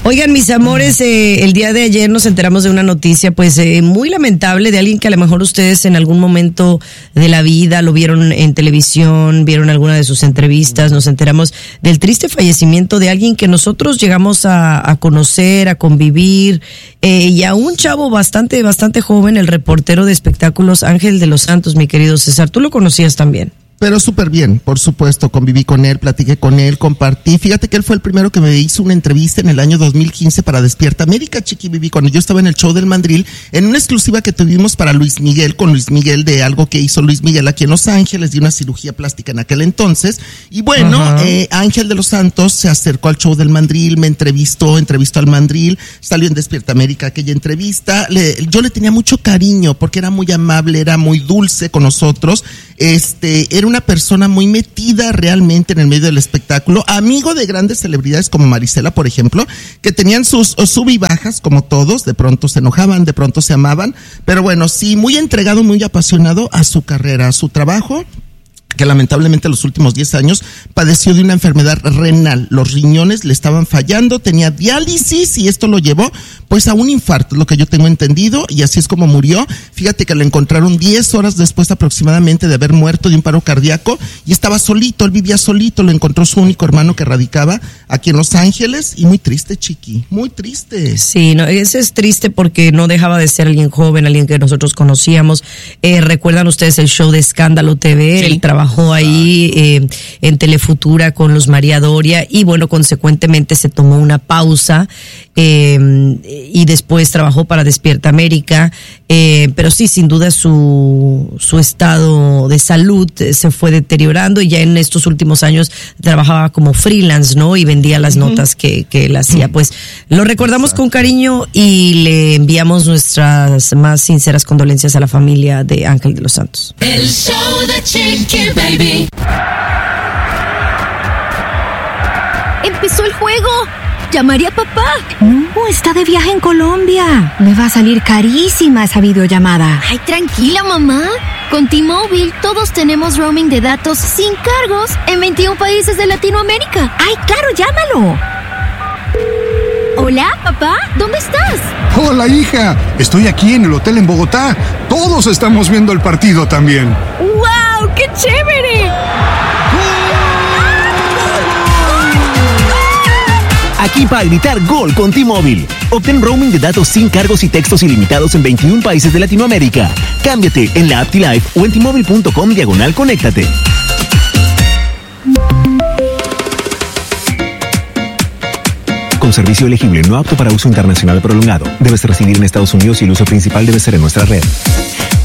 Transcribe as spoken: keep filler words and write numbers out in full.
Oigan, mis amores, eh, el día de ayer nos enteramos de una noticia pues eh, muy lamentable de alguien que a lo mejor ustedes en algún momento de la vida lo vieron en televisión, vieron alguna de sus entrevistas. Nos enteramos del triste fallecimiento de alguien que nosotros llegamos a, a conocer, a convivir, eh, y a un chavo bastante, bastante joven, el reportero de espectáculos Ángel de los Santos, mi querido César. ¿Tú lo conocías también? Pero súper bien, por supuesto, conviví con él, platiqué con él, compartí. Fíjate que él fue el primero que me hizo una entrevista en el año dos mil quince para Despierta América, Chiqui Vivi, cuando yo estaba en el show del Mandril, en una exclusiva que tuvimos para Luis Miguel, con Luis Miguel, de algo que hizo Luis Miguel aquí en Los Ángeles, de una cirugía plástica en aquel entonces. Y bueno, eh, Ángel de los Santos se acercó al show del Mandril, me entrevistó, entrevistó al Mandril, salió en Despierta América aquella entrevista. Le, yo le tenía mucho cariño porque era muy amable, era muy dulce con nosotros. Este, era una persona muy metida realmente en el medio del espectáculo, amigo de grandes celebridades como Marisela, por ejemplo, que tenían sus sub y bajas como todos, de pronto se enojaban, de pronto se amaban, pero bueno, sí, muy entregado, muy apasionado a su carrera, a su trabajo, que lamentablemente en los últimos diez años padeció de una enfermedad renal. Los riñones le estaban fallando, tenía diálisis y esto lo llevó pues a un infarto, lo que yo tengo entendido, y así es como murió. Fíjate que lo encontraron diez horas después aproximadamente de haber muerto de un paro cardíaco y estaba solito, él vivía solito, lo encontró su único hermano que radicaba aquí en Los Ángeles y muy triste, Chiqui, muy triste. Sí, no, ese es triste porque no dejaba de ser alguien joven, alguien que nosotros conocíamos. Eh, ¿recuerdan ustedes el show de Escándalo T V? Sí. El trabajó ahí eh, en Telefutura con los María Doria y bueno, consecuentemente se tomó una pausa eh, y después trabajó para Despierta América, eh, pero sí, sin duda su, su estado de salud se fue deteriorando y ya en estos últimos años trabajaba como freelance, ¿no? Y vendía las uh-huh. notas que, que él hacía. Pues lo recordamos Exacto. con cariño y le enviamos nuestras más sinceras condolencias a la familia de Ángel de los Santos. El show de Chiqui Baby. ¡Empezó el juego! ¡Llamaré a papá! No, está de viaje en Colombia. Me va a salir carísima esa videollamada. Ay, tranquila, mamá. Con T-Mobile todos tenemos roaming de datos sin cargos en veintiún países de Latinoamérica. ¡Ay, claro, llámalo! Hola, papá, ¿dónde estás? Hola, hija. Estoy aquí en el hotel en Bogotá. Todos estamos viendo el partido también. ¡Wow! ¡Qué chévere! Aquí para gritar gol con T-Mobile. Obtén roaming de datos sin cargos y textos ilimitados en veintiún países de Latinoamérica. Cámbiate en la app T-Life o en T-Mobile punto com diagonal conéctate. Con servicio elegible no apto para uso internacional prolongado. Debes residir en Estados Unidos y el uso principal debe ser en nuestra red.